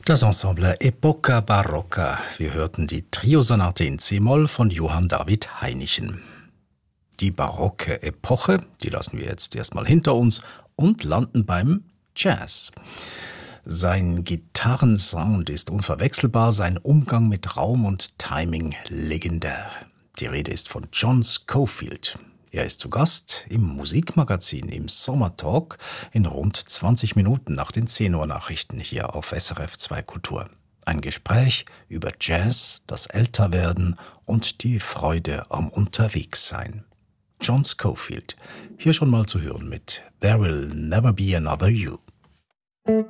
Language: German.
Das Ensemble Epoca Barocca. Wir hörten die Triosonate in C-Moll von Johann David Heinichen. Die barocke Epoche, die lassen wir jetzt erstmal hinter uns und landen beim Jazz. Sein Gitarrensound ist unverwechselbar, sein Umgang mit Raum und Timing legendär. Die Rede ist von John Scofield. Er ist zu Gast im Musikmagazin im Sommertalk in rund 20 Minuten nach den 10 Uhr Nachrichten hier auf SRF 2 Kultur. Ein Gespräch über Jazz, das Älterwerden und die Freude am Unterwegssein. John Scofield, hier schon mal zu hören mit There Will Never Be Another You.